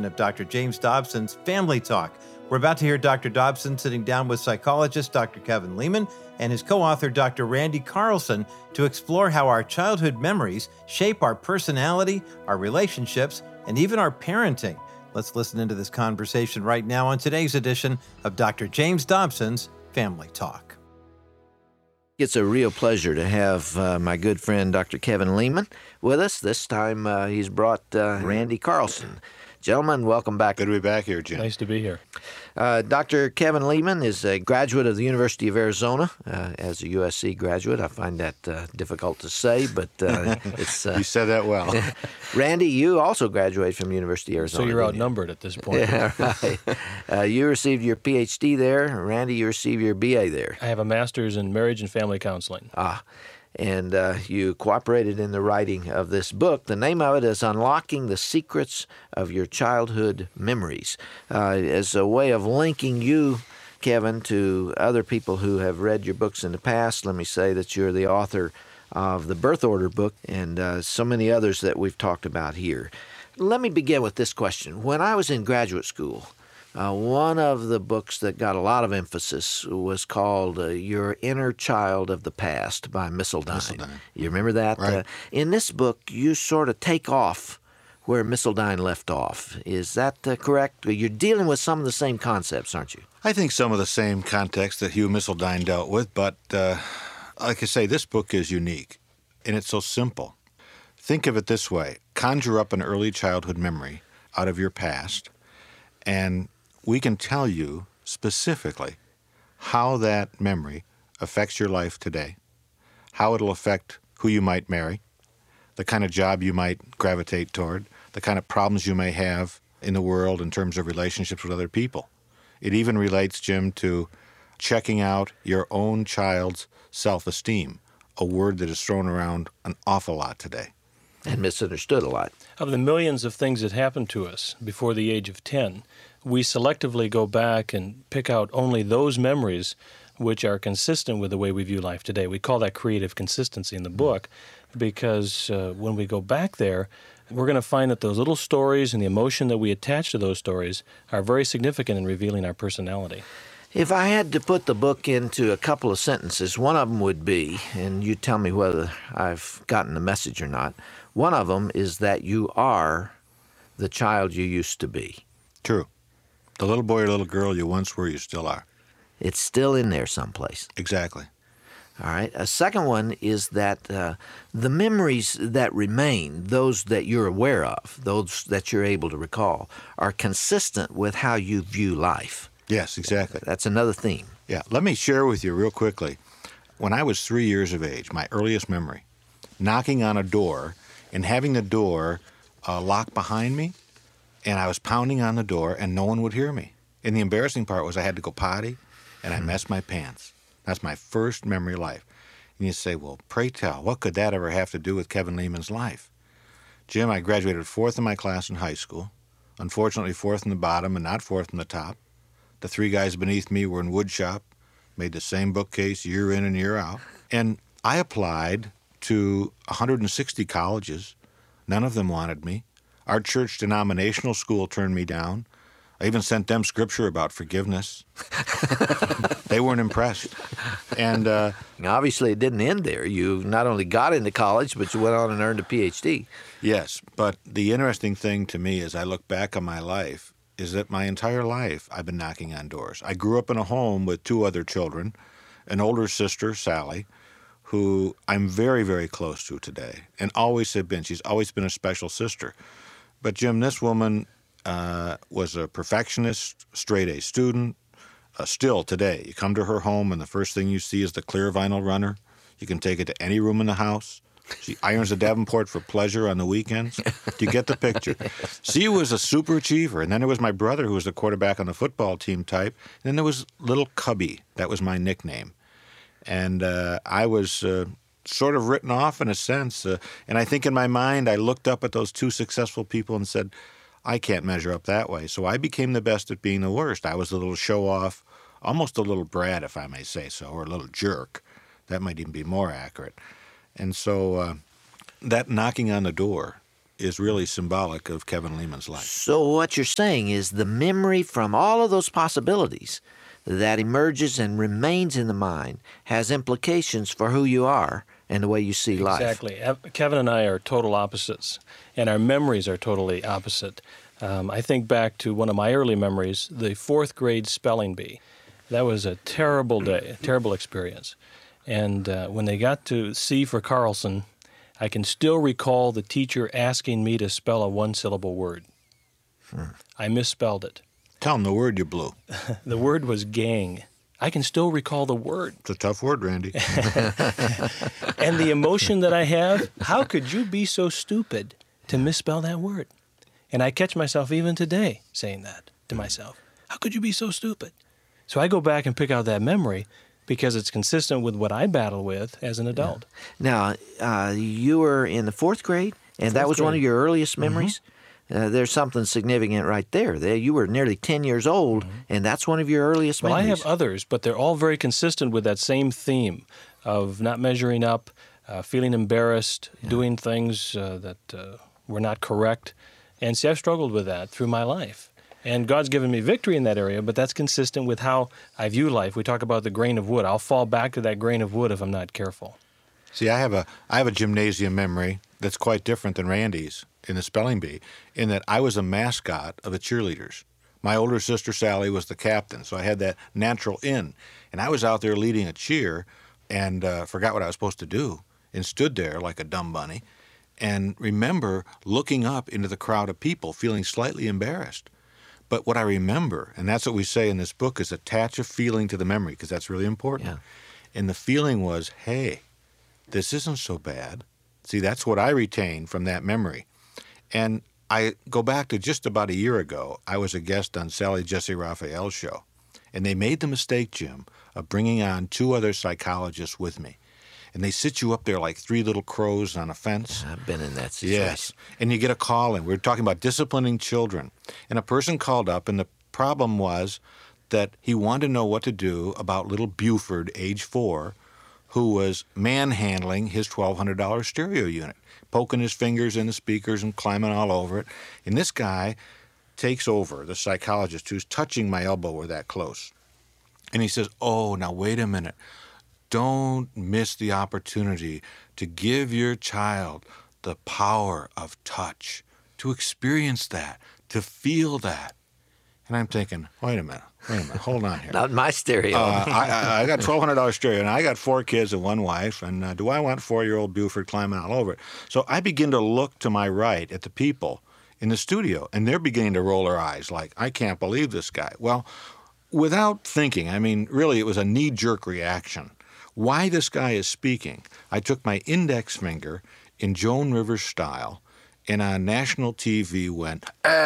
of Dr. James Dobson's Family Talk. We're about to hear Dr. Dobson sitting down with psychologist Dr. Kevin Leman and his co-author Dr. Randy Carlson to explore how our childhood memories shape our personality, our relationships, and even our parenting. Let's listen into this conversation right now on today's edition of Dr. James Dobson's Family Talk. It's a real pleasure to have my good friend Dr. Kevin Leman with us. This time he's brought Randy Carlson. Gentlemen, welcome back. Good to be back here, Jim. Nice to be here. Dr. Kevin Leman is a graduate of the University of Arizona. As a USC graduate, I find that difficult to say, but it's... You said that well. Randy, you also graduated from the University of Arizona. So you're outnumbered at this point. Yeah, right. You received your PhD there. Randy, you received your BA there. I have a master's in marriage and family counseling. And you cooperated in the writing of this book. The name of it is Unlocking the Secrets of Your Childhood Memories. As a way of linking you, Kevin, to other people who have read your books in the past, let me say that you're the author of the Birth Order book and so many others that we've talked about here. Let me begin with this question. When I was in graduate school, one of the books that got a lot of emphasis was called Your Inner Child of the Past by Missildine. You remember that? Right. In this book, you sort of take off where Missildine left off. Is that correct? You're dealing with some of the same concepts, aren't you? I think some of the same context that Hugh Missildine dealt with, but like I say, this book is unique, and it's so simple. Think of it this way. Conjure up an early childhood memory out of your past, and we can tell you specifically how that memory affects your life today, how it'll affect who you might marry, the kind of job you might gravitate toward, the kind of problems you may have in the world in terms of relationships with other people. It even relates, Jim, to checking out your own child's self-esteem, a word that is thrown around an awful lot today. And misunderstood a lot. Of the millions of things that happened to us before the age of 10, we selectively go back and pick out only those memories which are consistent with the way we view life today. We call that creative consistency in the book because when we go back there, we're going to find that those little stories and the emotion that we attach to those stories are very significant in revealing our personality. If I had to put the book into a couple of sentences, one of them would be, and you tell me whether I've gotten the message or not, one of them is that you are the child you used to be. True. The little boy or little girl you once were, you still are. It's still in there someplace. Exactly. All right. A second one is that the memories that remain, those that you're aware of, those that you're able to recall, are consistent with how you view life. Yes, exactly. That's another theme. Yeah. Let me share with you real quickly. When I was 3 years of age, my earliest memory, knocking on a door and having the door locked behind me, and I was pounding on the door, and no one would hear me. And the embarrassing part was I had to go potty, and I messed my pants. That's my first memory of life. And you say, well, pray tell, what could that ever have to do with Kevin Leman's life? Jim, I graduated fourth in my class in high school. Unfortunately, fourth in the bottom and not fourth in the top. The three guys beneath me were in wood shop, made the same bookcase year in and year out. And I applied to 160 colleges. None of them wanted me. Our church denominational school turned me down. I even sent them scripture about forgiveness. They weren't impressed. And obviously, it didn't end there. You not only got into college, but you went on and earned a PhD. Yes, but the interesting thing to me as I look back on my life is that my entire life I've been knocking on doors. I grew up in a home with two other children, an older sister, Sally, who I'm very, very close to today and always have been. She's always been a special sister. But, Jim, this woman was a perfectionist, straight-A student. Still today, you come to her home and the first thing you see is the clear vinyl runner. You can take it to any room in the house. She irons a Davenport for pleasure on the weekends. You get the picture. She was a super achiever. And then there was my brother, who was the quarterback on the football team type. And then there was Little Cubby. That was my nickname. And I was sort of written off in a sense. And I think in my mind, I looked up at those two successful people and said, I can't measure up that way. So I became the best at being the worst. I was a little show-off, almost a little brat, if I may say so, or a little jerk. That might even be more accurate. And so that knocking on the door is really symbolic of Kevin Leman's life. So what you're saying is the memory from all of those possibilities that emerges and remains in the mind has implications for who you are and the way you see life. Exactly. Kevin and I are total opposites, and our memories are totally opposite. I think back to one of my early memories, the 4th grade spelling bee. That was a terrible day, a terrible experience. And when they got to C for Carlson, I can still recall the teacher asking me to spell a one-syllable word. I misspelled it. Tell him the word you blew. The word was gang. I can still recall the word. It's a tough word, Randy. And the emotion that I have, how could you be so stupid to misspell that word? And I catch myself even today saying that to myself. How could you be so stupid? So I go back and pick out that memory because it's consistent with what I battle with as an adult. Now, you were in the 4th grade, and that was one of your earliest memories? There's something significant right there. You were nearly 10 years old, and that's one of your earliest memories. Well, I have others, but they're all very consistent with that same theme of not measuring up, feeling embarrassed, doing things that were not correct. And see, I've struggled with that through my life. And God's given me victory in that area, but that's consistent with how I view life. We talk about the grain of wood. I'll fall back to that grain of wood if I'm not careful. See, I have a gymnasium memory that's quite different than Randy's in the spelling bee, in that I was a mascot of the cheerleaders. My older sister, Sally, was the captain, so I had that natural in. And I was out there leading a cheer and forgot what I was supposed to do and stood there like a dumb bunny and remember looking up into the crowd of people, feeling slightly embarrassed. But what I remember, and that's what we say in this book, is attach a feeling to the memory, because that's really important. Yeah. And the feeling was, hey, this isn't so bad. See, that's what I retained from that memory. And I go back to just about a year ago. I was a guest on Sally Jesse Raphael's show, and they made the mistake, Jim, of bringing on 2 other psychologists with me. And they sit you up there like 3 little crows on a fence. I've been in that situation. Yes. And you get a call in. We're talking about disciplining children. And a person called up, and the problem was that he wanted to know what to do about little Buford, age 4, who was manhandling his $1,200 stereo unit, poking his fingers in the speakers and climbing all over it. And this guy takes over, the psychologist who's touching my elbow, we're that close. And he says, oh, now wait a minute. Don't miss the opportunity to give your child the power of touch, to experience that, to feel that. And I'm thinking, wait a minute, hold on here. Not my stereo. I got $1,200 stereo, and I got 4 kids and 1 wife, and do I want 4-year-old Buford climbing all over it? So I begin to look to my right at the people in the studio, and they're beginning to roll their eyes like, I can't believe this guy. Well, without thinking, I mean, really, it was a knee-jerk reaction. Why this guy is speaking, I took my index finger in Joan Rivers style, and on national TV went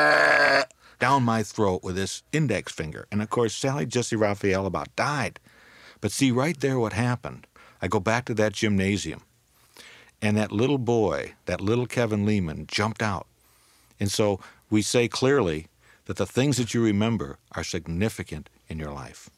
down my throat with this index finger. And, of course, Sally Jesse Raphael about died. But see, right there what happened. I go back to that gymnasium, and that little boy, that little Kevin Leman, jumped out. And so we say clearly that the things that you remember are significant in your life.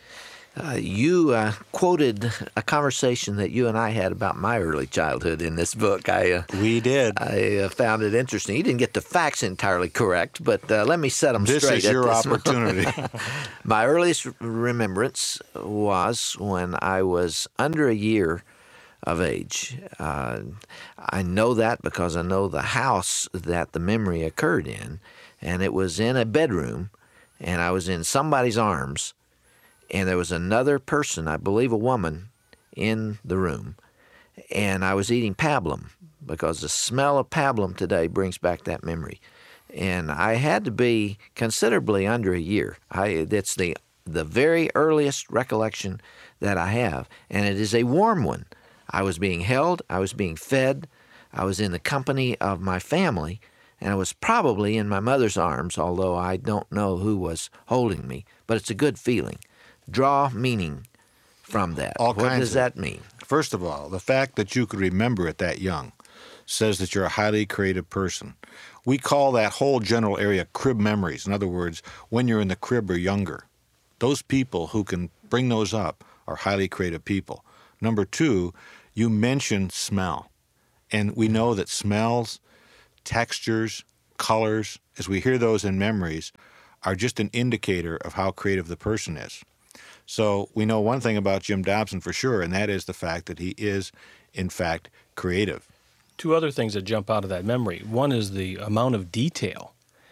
You quoted a conversation that you and I had about my early childhood in this book. We did. I found it interesting. You didn't get the facts entirely correct, but let me set them straight. This is your opportunity. My earliest remembrance was when I was under a year of age. I know that because I know the house that the memory occurred in, and it was in a bedroom, and I was in somebody's arms, and there was another person, I believe a woman, in the room. And I was eating pablum because the smell of pablum today brings back that memory. And I had to be considerably under a year. That's the very earliest recollection that I have, and it is a warm one. I was being held, I was being fed, I was in the company of my family, and I was probably in my mother's arms, although I don't know who was holding me, but it's a good feeling. Draw meaning from that. What does that mean? First of all, the fact that you could remember it that young says that you're a highly creative person. We call that whole general area crib memories. In other words, when you're in the crib or younger. Those people who can bring those up are highly creative people. Number 2, you mentioned smell. And we know that smells textures, colors, as we hear those in memories, are just an indicator of how creative the person is. So we know one thing about Jim Dobson for sure, and that is the fact that he is, in fact, creative. Two other things that jump out of that memory. One is the amount of detail.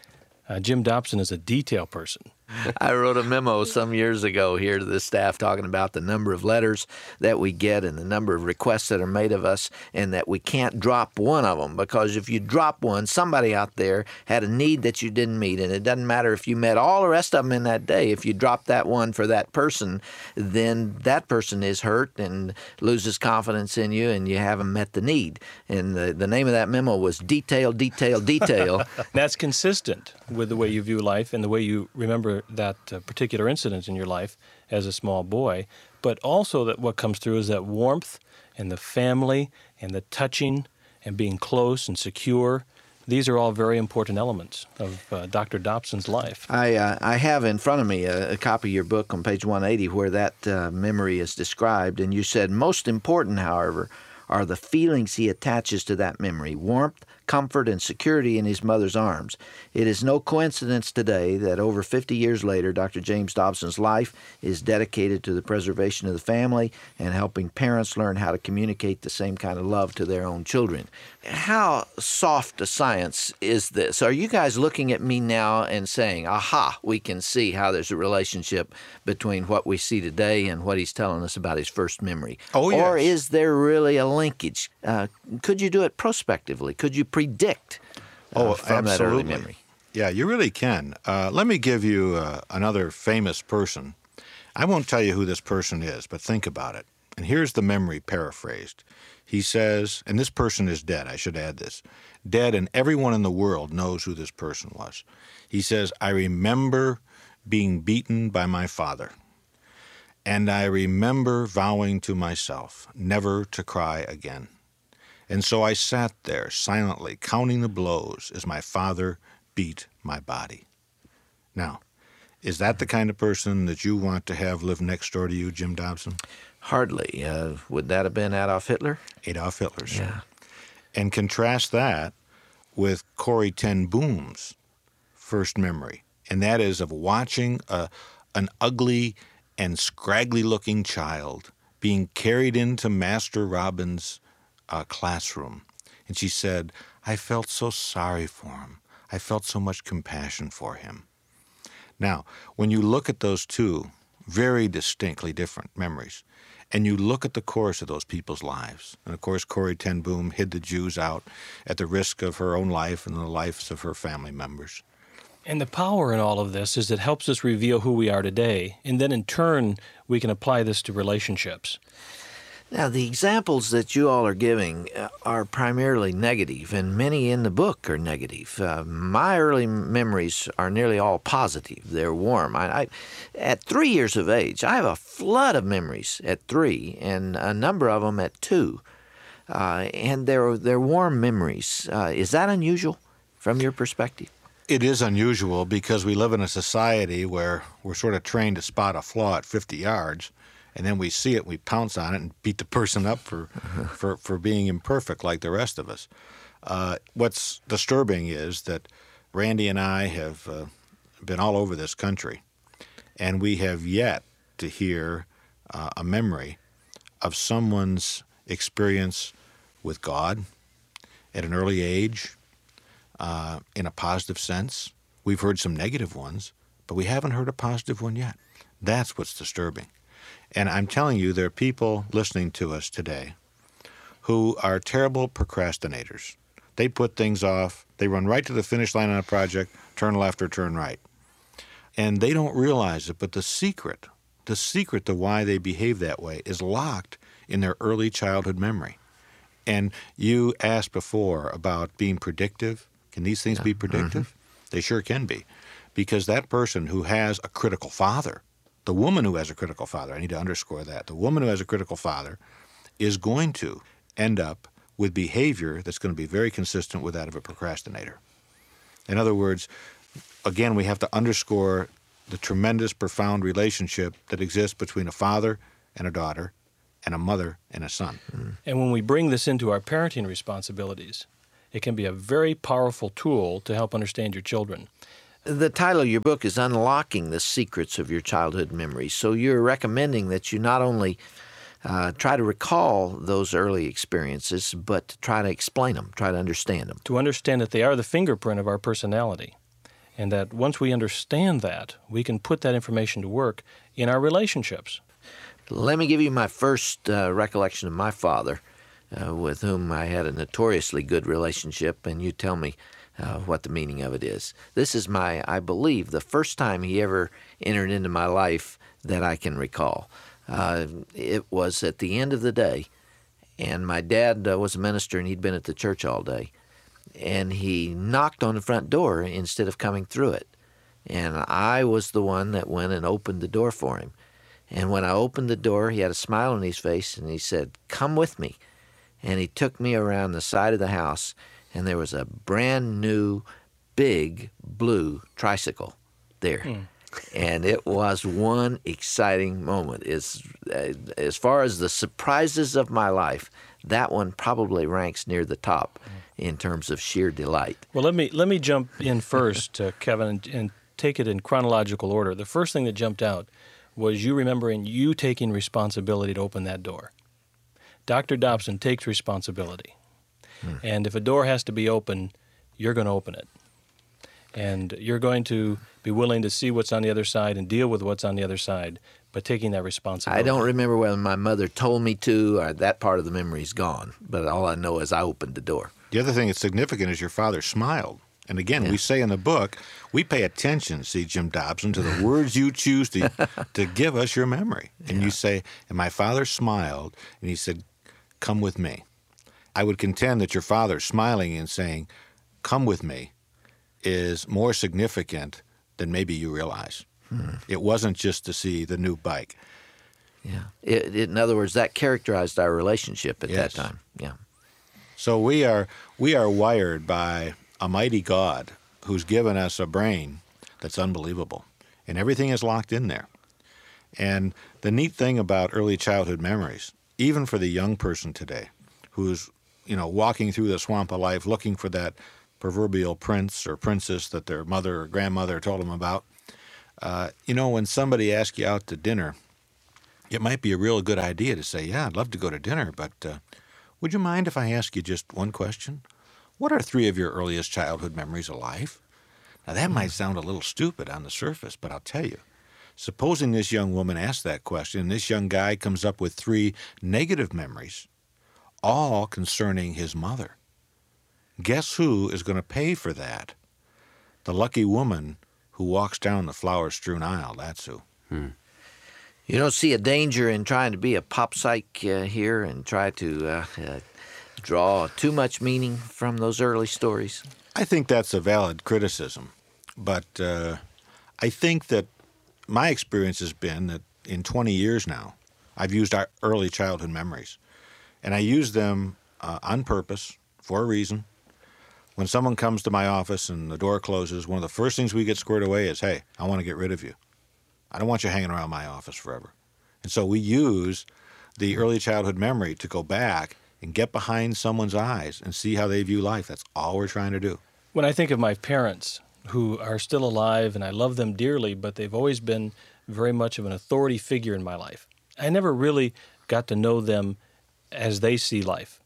Jim Dobson is a detail person. I wrote a memo some years ago here to the staff talking about the number of letters that we get and the number of requests that are made of us, and that we can't drop one of them, because if you drop one, somebody out there had a need that you didn't meet, and it doesn't matter if you met all the rest of them in that day. If you drop that one for that person, then that person is hurt and loses confidence in you, and you haven't met the need. And the name of that memo was Detail, Detail, Detail. That's consistent with the way you view life and the way you remember that particular incident in your life as a small boy, but also that what comes through is that warmth and the family and the touching and being close and secure. These are all very important elements of Dr. Dobson's life. I have in front of me a copy of your book on page 180 where that memory is described, and you said, most important, however, are the feelings he attaches to that memory: warmth, comfort, and security in his mother's arms. It is no coincidence today that over 50 years later, Dr. James Dobson's life is dedicated to the preservation of the family and helping parents learn how to communicate the same kind of love to their own children. How soft a science is this? Are you guys looking at me now and saying, aha, we can see how there's a relationship between what we see today and what he's telling us about his first memory? Oh, yes. Or is there really a linkage? Could you do it prospectively? Could you predict from that early memory? Yeah, you really can. Let me give you another famous person. I won't tell you who this person is, but think about it. And here's the memory paraphrased. He says, and this person is dead, I should add this, dead, and everyone in the world knows who this person was. He says, I remember being beaten by my father, and I remember vowing to myself never to cry again. And so I sat there silently counting the blows as my father beat my body. Now, is that the kind of person that you want to have live next door to you, Jim Dobson? Hardly. Would that have been Adolf Hitler? Adolf Hitler, sir. Yeah. And contrast that with Corrie ten Boom's first memory, and that is of watching an ugly and scraggly-looking child being carried into Master Robin's classroom. And she said, I felt so sorry for him. I felt so much compassion for him. Now, when you look at those two very distinctly different memories, and you look at the course of those people's lives, and of course Corrie ten Boom hid the Jews out at the risk of her own life and the lives of her family members. And the power in all of this is it helps us reveal who we are today, and then in turn we can apply this to relationships. Now, the examples that you all are giving are primarily negative, and many in the book are negative. My early memories are nearly all positive. They're warm. At 3 years of age, I have a flood of memories at 3, and a number of them at 2. And they're warm memories. Is that unusual from your perspective? It is unusual because we live in a society where we're sort of trained to spot a flaw at 50 yards, and then we see it, we pounce on it, and beat the person up for being imperfect like the rest of us. What's disturbing is that Randy and I have been all over this country, and we have yet to hear a memory of someone's experience with God at an early age in a positive sense. We've heard some negative ones, but we haven't heard a positive one yet. That's what's disturbing. And I'm telling you, there are people listening to us today who are terrible procrastinators. They put things off. They run right to the finish line on a project, turn left or turn right. And they don't realize it, but the secret to why they behave that way is locked in their early childhood memory. And you asked before about being predictive. Can these things be predictive? Mm-hmm. They sure can be. Because that person who has a critical father, the woman who has a critical father, I need to underscore that, the woman who has a critical father is going to end up with behavior that's going to be very consistent with that of a procrastinator. In other words, again, we have to underscore the tremendous, profound relationship that exists between a father and a daughter and a mother and a son. And when we bring this into our parenting responsibilities, it can be a very powerful tool to help understand your children. The title of your book is Unlocking the Secrets of Your Childhood Memories. So you're recommending that you not only try to recall those early experiences, but to try to explain them, try to understand them. To understand that they are the fingerprint of our personality, and that once we understand that, we can put that information to work in our relationships. Let me give you my first recollection of my father, with whom I had a notoriously good relationship, and you tell me what the meaning of it is. This is I believe, the first time he ever entered into my life that I can recall. It was at the end of the day, and my dad was a minister, and he'd been at the church all day, and he knocked on the front door instead of coming through it. And I was the one that went and opened the door for him. And when I opened the door, he had a smile on his face, and he said, "Come with me." And he took me around the side of the house, and there was a brand new, big, blue tricycle there. And it was one exciting moment. As far as the surprises of my life, that one probably ranks near the top in terms of sheer delight. Well, let me jump in first, Kevin, and take it in chronological order. The first thing that jumped out was you remembering you taking responsibility to open that door. Dr. Dobson takes responsibility. And if a door has to be open, you're going to open it. And you're going to be willing to see what's on the other side and deal with what's on the other side, but taking that responsibility. I don't remember whether my mother told me to, or that part of the memory's gone. But all I know is I opened the door. The other thing that's significant is your father smiled. And again, we say in the book, we pay attention, see, Jim Dobson, to the words you choose to give us your memory. And you say, and my father smiled, and he said, "Come with me." I would contend that your father smiling and saying, "Come with me," is more significant than maybe you realize. It wasn't just to see the new bike. Yeah. In other words, that characterized our relationship at that time. Yeah. So we are wired by a mighty God who's given us a brain that's unbelievable, and everything is locked in there. And the neat thing about early childhood memories, even for the young person today, who's walking through the swamp of life looking for that proverbial prince or princess that their mother or grandmother told them about, when somebody asks you out to dinner, it might be a real good idea to say, "Yeah, I'd love to go to dinner, but would you mind if I ask you just one question? What are 3 of your earliest childhood memories of life?" Now, that might sound a little stupid on the surface, but I'll tell you, supposing this young woman asks that question, and this young guy comes up with 3 negative memories, all concerning his mother, guess who is going to pay for that? The lucky woman who walks down the flower-strewn aisle, that's who. You don't see a danger in trying to be a pop psych here and try to draw too much meaning from those early stories? I think that's a valid criticism, but I think that my experience has been that in 20 years now, I've used our early childhood memories, and I use them on purpose, for a reason. When someone comes to my office and the door closes, one of the first things we get squared away is, "Hey, I want to get rid of you. I don't want you hanging around my office forever." And so we use the early childhood memory to go back and get behind someone's eyes and see how they view life. That's all we're trying to do. When I think of my parents, who are still alive, and I love them dearly, but they've always been very much of an authority figure in my life, I never really got to know them as they see life.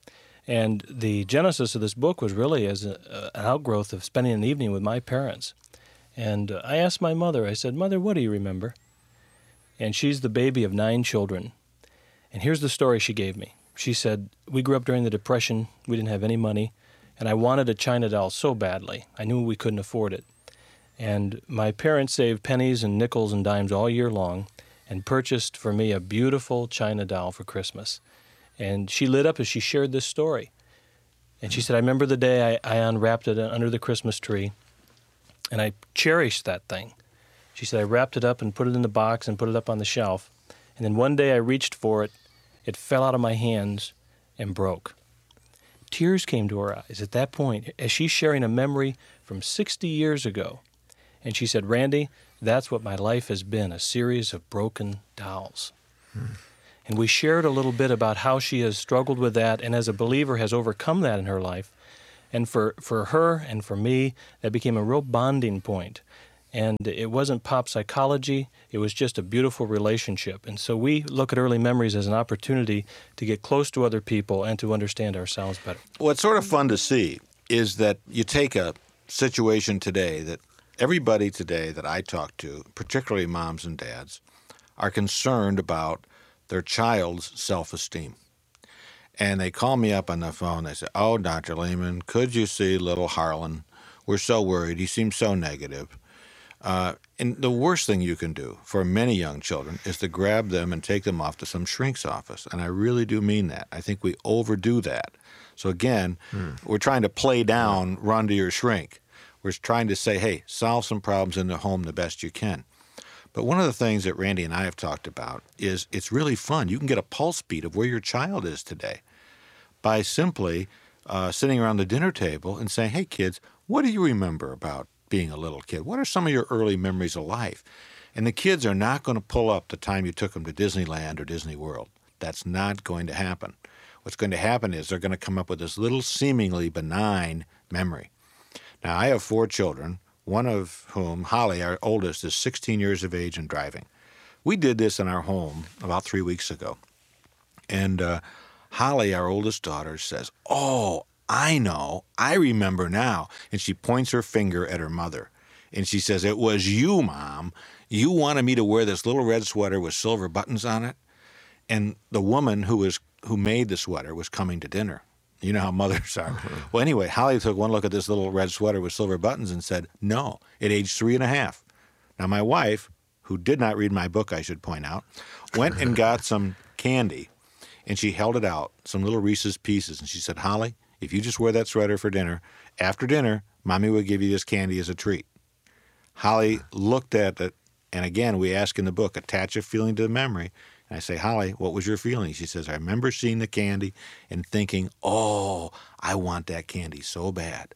And the genesis of this book was really as an outgrowth of spending an evening with my parents. And I asked my mother, I said, "Mother, what do you remember?" And she's the baby of 9 children. And here's the story she gave me. She said, "We grew up during the Depression. We didn't have any money. And I wanted a China doll so badly. I knew we couldn't afford it. And my parents saved pennies and nickels and dimes all year long and purchased for me a beautiful China doll for Christmas." And she lit up as she shared this story. And she said, "I remember the day I unwrapped it under the Christmas tree, and I cherished that thing." She said, "I wrapped it up and put it in the box and put it up on the shelf. And then one day I reached for it. It fell out of my hands and broke." Tears came to her eyes at that point as she's sharing a memory from 60 years ago. And she said, "Randy, that's what my life has been, a series of broken dolls." And we shared a little bit about how she has struggled with that and as a believer has overcome that in her life. And for her and for me, that became a real bonding point. And it wasn't pop psychology, it was just a beautiful relationship. And so we look at early memories as an opportunity to get close to other people and to understand ourselves better. What's sort of fun to see is that you take a situation today that everybody today that I talk to, particularly moms and dads, are concerned about their child's self-esteem. And they call me up on the phone. They say, "Oh, Dr. Leman, could you see little Harlan? We're so worried. He seems so negative." And the worst thing you can do for many young children is to grab them and take them off to some shrink's office. And I really do mean that. I think we overdo that. So again, we're trying to play down, run to your shrink. We're trying to say, hey, solve some problems in the home the best you can. But one of the things that Randy and I have talked about is it's really fun. You can get a pulse beat of where your child is today by simply sitting around the dinner table and saying, hey, kids, what do you remember about being a little kid? What are some of your early memories of life? And the kids are not going to pull up the time you took them to Disneyland or Disney World. That's not going to happen. What's going to happen is they're going to come up with this little seemingly benign memory. Now, I have 4 children, one of whom, Holly, our oldest, is 16 years of age and driving. We did this in our home about 3 weeks ago. And Holly, our oldest daughter, says, "Oh, I know, I remember now." And she points her finger at her mother. And she says, "It was you, Mom. You wanted me to wear this little red sweater with silver buttons on it." And the woman who made the sweater was coming to dinner. You know how mothers are. Well, anyway, Holly took one look at this little red sweater with silver buttons and said, "No," at age 3.5. Now, my wife, who did not read my book, I should point out, went and got some candy, and she held it out, some little Reese's Pieces, and she said, "Holly, if you just wear that sweater for dinner, after dinner, Mommy will give you this candy as a treat." Holly looked at it, and again, we ask in the book, attach a feeling to the memory. And I say, "Holly, what was your feeling?" She says, "I remember seeing the candy and thinking, oh, I want that candy so bad.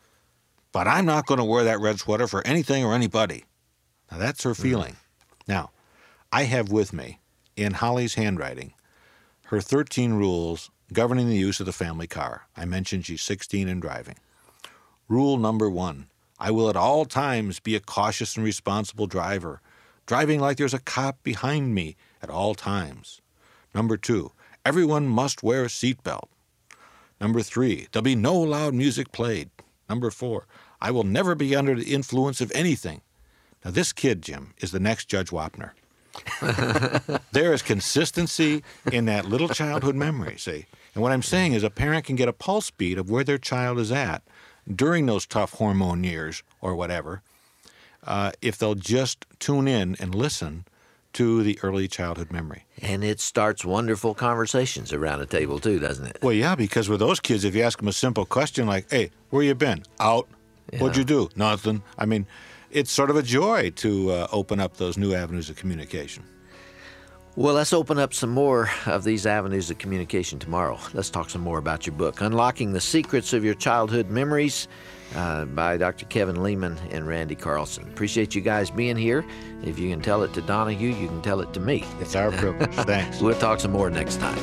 But I'm not going to wear that red sweater for anything or anybody." Now, that's her feeling. Now, I have with me, in Holly's handwriting, her 13 rules governing the use of the family car. I mentioned she's 16 and driving. Rule number 1, I will at all times be a cautious and responsible driver, driving like there's a cop behind me at all times. Number 2, everyone must wear a seatbelt. Number 3, there'll be no loud music played. Number 4, I will never be under the influence of anything. Now, this kid, Jim, is the next Judge Wapner. There is consistency in that little childhood memory, see? And what I'm saying is a parent can get a pulse beat of where their child is at during those tough hormone years or whatever, if they'll just tune in and listen to the early childhood memory. And it starts wonderful conversations around a table too, doesn't it? Well, yeah, because with those kids, if you ask them a simple question like, "Hey, where you been?" "Out." Yeah. "What'd you do?" "Nothing." I mean, it's sort of a joy to open up those new avenues of communication. Well, let's open up some more of these avenues of communication tomorrow. Let's talk some more about your book, Unlocking the Secrets of Your Childhood Memories, by Dr. Kevin Leman and Randy Carlson. Appreciate you guys being here. If you can tell it to Donahue, you can tell it to me. It's our privilege. Thanks. We'll talk some more next time.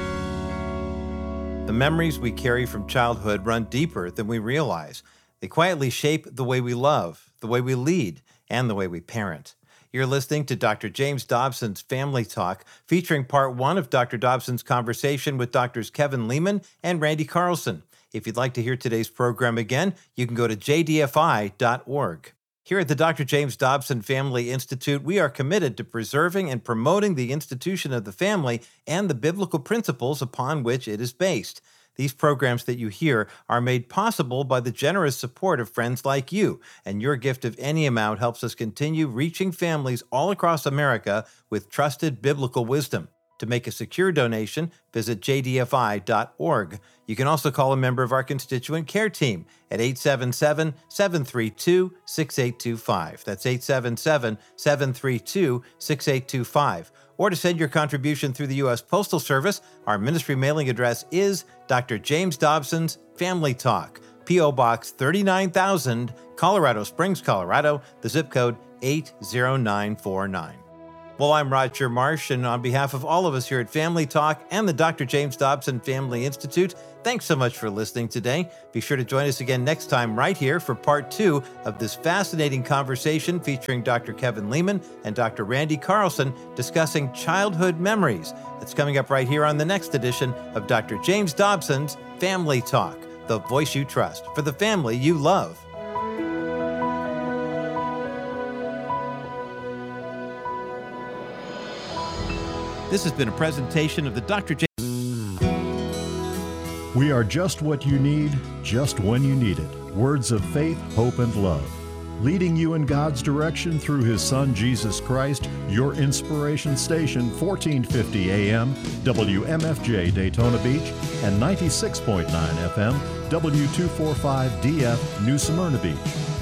The memories we carry from childhood run deeper than we realize. They quietly shape the way we love, the way we lead, and the way we parent. You're listening to Dr. James Dobson's Family Talk, featuring part 1 of Dr. Dobson's conversation with Drs. Kevin Leman and Randy Carlson. If you'd like to hear today's program again, you can go to jdfi.org. Here at the Dr. James Dobson Family Institute, we are committed to preserving and promoting the institution of the family and the biblical principles upon which it is based. These programs that you hear are made possible by the generous support of friends like you, and your gift of any amount helps us continue reaching families all across America with trusted biblical wisdom. To make a secure donation, visit jdfi.org. You can also call a member of our constituent care team at 877-732-6825. That's 877-732-6825. Or to send your contribution through the U.S. Postal Service, our ministry mailing address is Dr. James Dobson's Family Talk, P.O. Box 39,000, Colorado Springs, Colorado, the zip code 80949. Well, I'm Roger Marsh, and on behalf of all of us here at Family Talk and the Dr. James Dobson Family Institute, thanks so much for listening today. Be sure to join us again next time right here for part 2 of this fascinating conversation featuring Dr. Kevin Leman and Dr. Randy Carlson discussing childhood memories. That's coming up right here on the next edition of Dr. James Dobson's Family Talk, the voice you trust for the family you love. This has been a presentation of the Dr. James. We are just what you need, just when you need it. Words of faith, hope, and love. Leading you in God's direction through His Son, Jesus Christ, your inspiration station, 1450 AM, WMFJ Daytona Beach, and 96.9 FM, W245DF, New Smyrna Beach.